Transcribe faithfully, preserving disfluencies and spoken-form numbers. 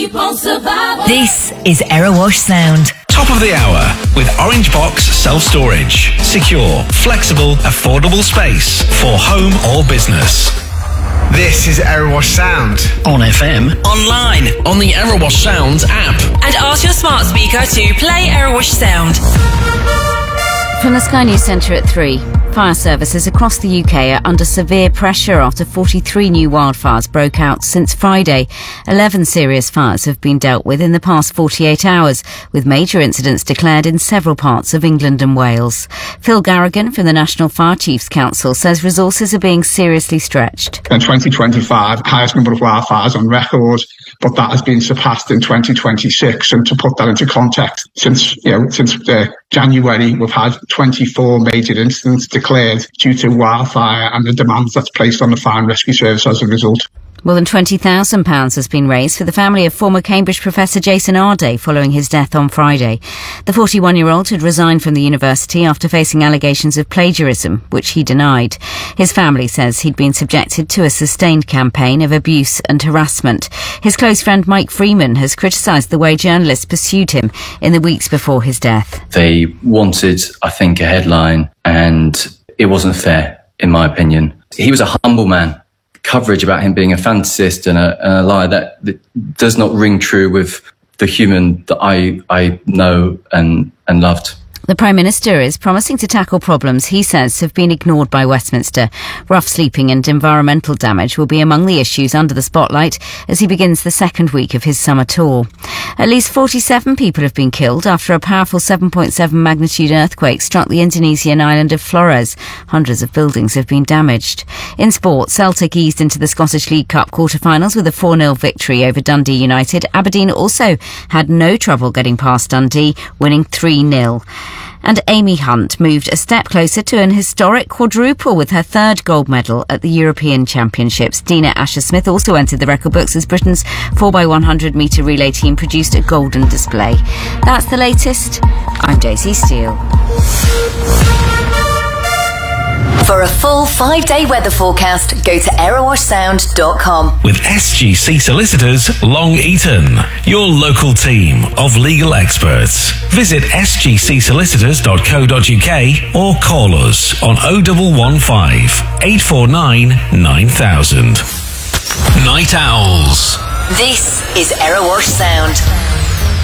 people survive. This is Erewash Sound. Top of the hour with Orange Box Self-Storage. Secure, flexible, affordable space for home or business. This is Erewash Sound. On F M, online, on the Erewash Sound app. And ask your smart speaker to play Erewash Sound. From the Sky News Centre at three. Fire services across the U K are under severe pressure after forty-three new wildfires broke out since Friday. eleven serious fires have been dealt with in the past forty-eight hours, with major incidents declared in several parts of England and Wales. Phil Garrigan from the National Fire Chiefs Council says resources are being seriously stretched. In twenty twenty-five, highest number of wildfires on record, but that has been surpassed in twenty twenty-six. And to put that into context, since you know since uh, January, we've had twenty-four major incidents declared due to wildfire and the demands that's placed on the fire and rescue service as a result. More than twenty thousand pounds has been raised for the family of former Cambridge professor Jason Arday following his death on Friday. The forty-one-year-old had resigned from the university after facing allegations of plagiarism, which he denied. His family says he'd been subjected to a sustained campaign of abuse and harassment. His close friend Mike Freeman has criticised the way journalists pursued him in the weeks before his death. They wanted, I think, a headline, and it wasn't fair, in my opinion. He was a humble man. Coverage about him being a fantasist and a, and a liar that, that does not ring true with the human that I I know and and loved. The Prime Minister is promising to tackle problems he says have been ignored by Westminster. Rough sleeping and environmental damage will be among the issues under the spotlight as he begins the second week of his summer tour. At least forty-seven people have been killed after a powerful seven point seven magnitude earthquake struck the Indonesian island of Flores. Hundreds of buildings have been damaged. In sport, Celtic eased into the Scottish League Cup quarter-finals with a four nil victory over Dundee United. Aberdeen also had no trouble getting past Dundee, winning three nil. And Amy Hunt moved a step closer to an historic quadruple with her third gold medal at the European Championships. Dina Asher-Smith also entered the record books as Britain's four by one hundred metre relay team produced a golden display. That's the latest. I'm Daisy Steele. For a full five-day weather forecast, go to erewash sound dot com. With S G C Solicitors Long Eaton, your local team of legal experts. Visit s g c solicitors dot co dot u k or call us on oh one one five, eight four nine, nine thousand. Night Owls. This is Erewash Sound.